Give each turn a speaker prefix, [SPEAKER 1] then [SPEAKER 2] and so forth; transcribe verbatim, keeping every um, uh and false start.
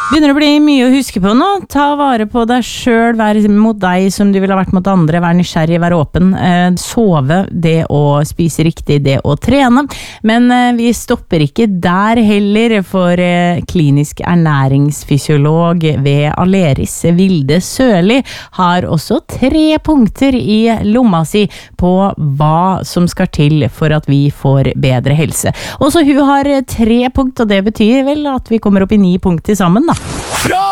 [SPEAKER 1] Begynner å bli mye å huske på nå. Ta vare på deg selv, vær mot deg som du ville ha vært mot andre, vær nysgjerrig, vær åpen, eh, sove, det å spise riktig, det å trene. Men eh, vi stopper ikke der heller, for eh, klinisk ernæringsfysiolog ved Aleris, Vilde Sørli, har også tre punkter i lomma si på hva som skal til for at vi får bedre helse. Også hun har tre punkt, og det betyr vel at vi kommer opp i ni punkter sammen da.
[SPEAKER 2] Fra